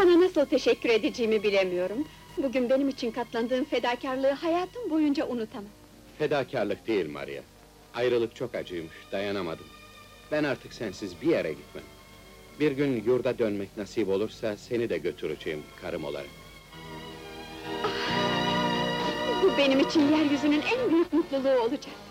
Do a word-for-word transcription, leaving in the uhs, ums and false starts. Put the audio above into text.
Sana nasıl teşekkür edeceğimi bilemiyorum. Bugün benim için katlandığın fedakarlığı hayatım boyunca unutamam. Fedakarlık değil Maria. Ayrılık çok acıymış, dayanamadım. Ben artık sensiz bir yere gitmem. Bir gün yurda dönmek nasip olursa seni de götüreceğim karım olarak. Bu benim için yeryüzünün en büyük mutluluğu olacak.